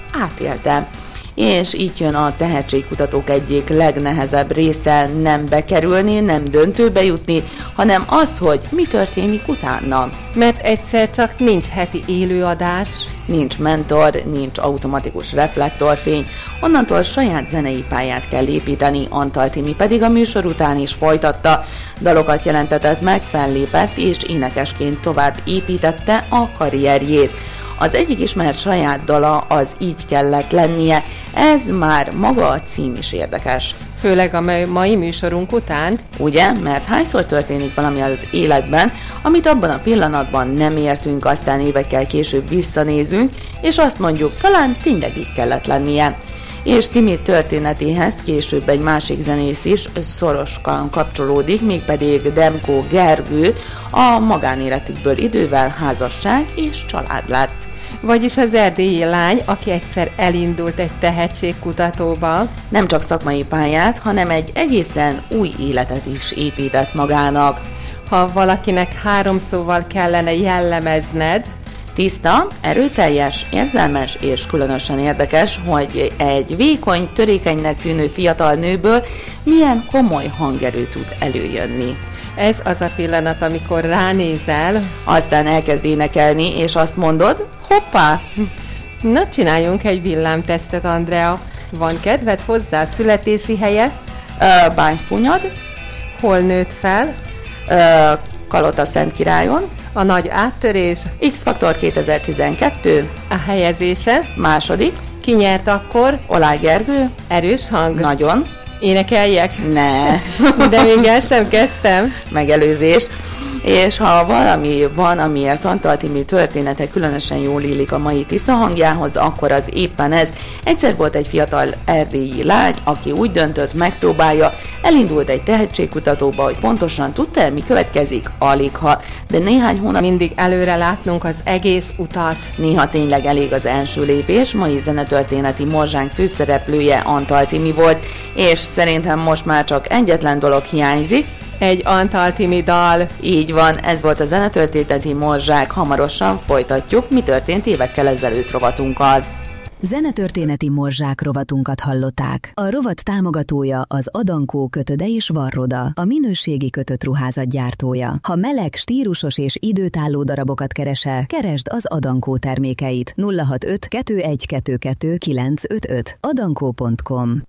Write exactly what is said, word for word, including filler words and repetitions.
átélte. És így jön a tehetségkutatók egyik legnehezebb része, nem bekerülni, nem döntőbe jutni, hanem az, hogy mi történik utána. Mert egyszer csak nincs heti élőadás, nincs mentor, nincs automatikus reflektorfény, onnantól saját zenei pályát kell építeni, Antal Timi pedig a műsor után is folytatta, dalokat jelentetett meg, fellépett és énekesként tovább építette a karrierjét. Az egyik ismert saját dala az Így kellett lennie, ez már maga a cím is érdekes. Főleg a mai műsorunk után. Ugye, mert hányszor történik valami az életben, amit abban a pillanatban nem értünk, aztán évekkel később visszanézünk, és azt mondjuk, talán tényleg így kellett lennie. És Timi történetéhez később egy másik zenész is szorosan kapcsolódik, mégpedig Demko Gergő, a magánéletükből idővel házasság és család lett. Vagyis az erdélyi lány, aki egyszer elindult egy tehetségkutatóba. Nem csak szakmai pályát, hanem egy egészen új életet is épített magának. Ha valakinek három szóval kellene jellemezned, tiszta, erőteljes, érzelmes és különösen érdekes, hogy egy vékony, törékenynek tűnő fiatal nőből milyen komoly hangerő tud előjönni. Ez az a pillanat, amikor ránézel, aztán elkezd énekelni, és azt mondod, hoppá! Na, csináljunk egy villámtesztet, Andrea. Van kedved hozzá, születési helye? Uh, Bányfunyad. Hol nőtt fel? Uh, Kalotaszent-királyon. A nagy áttörés? X-Faktor kétezer-tizenkettő. A helyezése? Második. Ki nyert akkor? Oláh Gergő. Erős hang? Nagyon. Énekeljek? Ne. De még el sem kezdtem. Megelőzés. És ha valami van, amiért Antal Timi története különösen jól illik a mai tiszta hangjához, akkor az éppen ez. Egyszer volt egy fiatal erdélyi lány, aki úgy döntött, megpróbálja, elindult egy tehetségkutatóba, hogy pontosan tudta, mi következik, aligha, de néhány hónap mindig előre látnunk az egész utat. Néha tényleg elég az első lépés. Mai zenetörténeti morzsánk főszereplője Antal Timi volt, és szerintem most már csak egyetlen dolog hiányzik, egy Antal Timi dal. Így van, ez volt a zenetörténeti morzsák, hamarosan folytatjuk, mi történt évekkel ezelőtt rovatunkkal. Zenetörténeti morzsák rovatunkat hallották. A rovat támogatója az Adankó kötöde és Varroda, a minőségi kötött ruházat gyártója. Ha meleg, stílusos és időtálló darabokat keresel, keresd az Adankó termékeit. nulla hat öt kettő egy kettő kettő kilenc öt öt adankó pont com